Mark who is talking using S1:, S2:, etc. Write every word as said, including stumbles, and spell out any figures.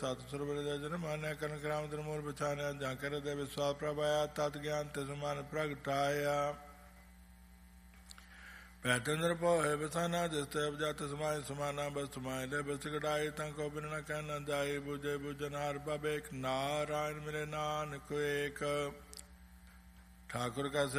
S1: ਤਤ ਸੁਰਬਲ ਜਨ ਮਾਨਿਆ ਕਰਨ ਕਰਾਮ ਦਰ ਮੂਲ ਬਚਾਨਿਆ ਜਾਂ ਕਰ ਦੇ ਵਿਸਵਾਸ ਪ੍ਰਭਾਇਆ ਤਤ ਗਿਆਨ ਤੇ ਸਮਾਨ ਪ੍ਰਗਟਾਇਆ ਪੈਤੰਦਰ ਪੋਹੇ ਬਸਾਨਾ ਜਿਸ ਤੇ ਅਬਜਤ ਸਮਾਏ ਸਮਾਨਾ ਬਸ ਸਮਾਏ ਲੈ ਬਸ ਕਢਾਏ ਤਾਂ ਕੋ ਬਿਨ ਨ ਕਹਿ ਨ ਜਾਏ ਬੁਝੇ ਬੁਝਨਾਰ ਬਬੇਕ ਨਾਰਾਇਣ ਮੇਰੇ ਨਾਨਕ ਏਕ। ठाकुर का